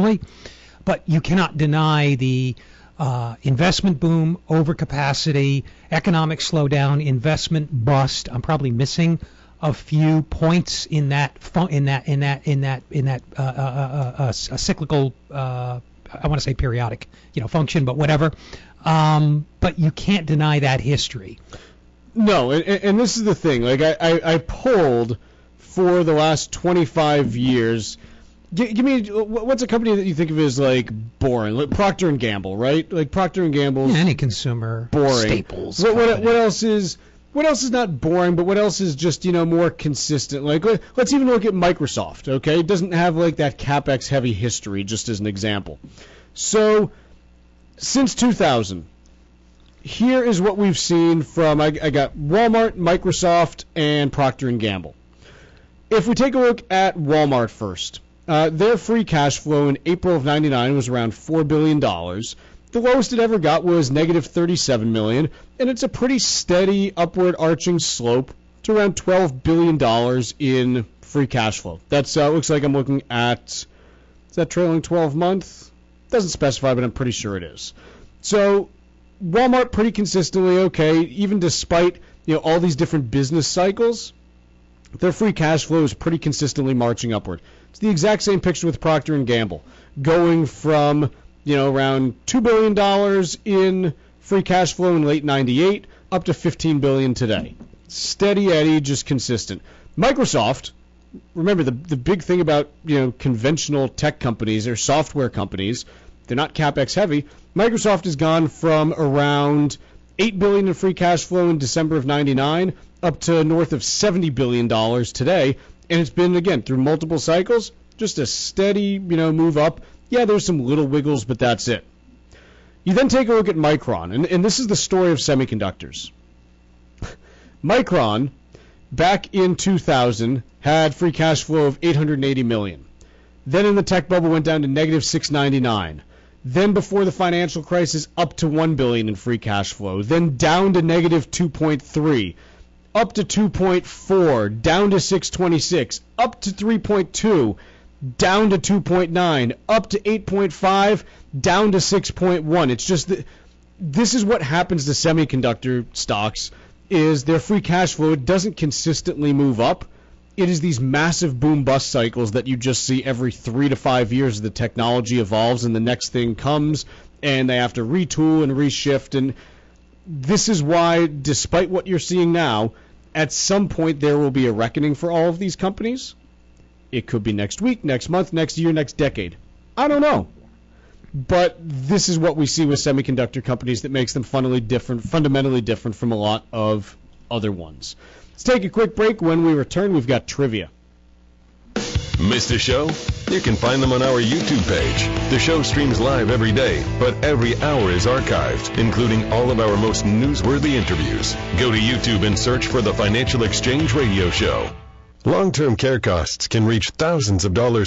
generally. But you cannot deny the investment boom, overcapacity, economic slowdown, investment bust. I'm probably missing a few points in that cyclical. I want to say periodic, function, but whatever. But you can't deny that history. No, and this is the thing. Like I polled for the last 25 years. Give me what's a company that you think of as like boring? Like Procter and Gamble, right? Like Procter and Gamble's any consumer boring. Staples. What else is not boring, but what else is just more consistent? Like let's even look at Microsoft. Okay, it doesn't have like that capex heavy history. Just as an example. So since 2000, here is what we've seen from I got Walmart, Microsoft, and Procter and Gamble. If we take a look at Walmart first. Their free cash flow in April of 99 was around $4 billion. The lowest it ever got was negative $37 million, and it's a pretty steady upward arching slope to around $12 billion in free cash flow. That's looks like I'm looking at, is that trailing 12 month? Doesn't specify, but I'm pretty sure it is. So Walmart pretty consistently okay, even despite all these different business cycles. Their free cash flow is pretty consistently marching upward. It's the exact same picture with Procter & Gamble, going from around $2 billion in free cash flow in late 98 up to $15 billion today. Steady Eddie, just consistent. Microsoft, remember the big thing about conventional tech companies or software companies, they're not capex heavy. Microsoft has gone from around $8 billion in free cash flow in December of 99 up to north of $70 billion today, and it's been, again, through multiple cycles, just a steady, move up. Yeah, there's some little wiggles, but that's it. You then take a look at Micron, and this is the story of semiconductors. Micron, back in 2000, had free cash flow of $880 million. Then in the tech bubble went down to negative $699. Then before the financial crisis, up to $1 billion in free cash flow. Then down to negative 2.3. Up to 2.4, down to 626, up to 3.2, down to 2.9, up to 8.5, down to 6.1. It's just that this is what happens to semiconductor stocks, is their free cash flow, it doesn't consistently move up. It is these massive boom-bust cycles that you just see every 3 to 5 years as the technology evolves and the next thing comes, and they have to retool and reshift. And this is why, despite what you're seeing now, at some point there will be a reckoning for all of these companies. It could be next week, next month, next year, next decade. I don't know. But this is what we see with semiconductor companies that makes them fundamentally different from a lot of other ones. Let's take a quick break. When we return, we've got trivia. Missed a show? You can find them on our YouTube page. The show streams live every day, but every hour is archived, including all of our most newsworthy interviews. Go to YouTube and search for the Financial Exchange Radio Show. Long-term care costs can reach thousands of dollars